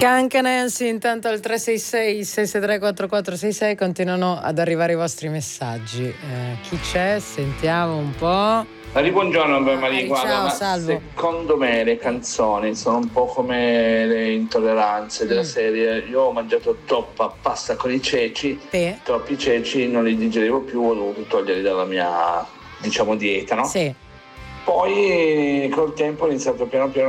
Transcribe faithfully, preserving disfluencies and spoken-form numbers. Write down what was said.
Canca Nancy, intanto al tre sei sei sei sei tre quattro quattro sei sei continuano ad arrivare i vostri messaggi. Eh, chi c'è? Sentiamo un po'. Mari, buongiorno Maria, guarda, ciao, ma salvo. secondo me le canzoni sono un po' come le intolleranze della Mm. serie. Io ho mangiato troppa pasta con i ceci, Sì. troppi ceci, non li digerivo più, ho dovuto toglierli dalla mia, diciamo, dieta, no? Sì. Poi col tempo ho iniziato piano piano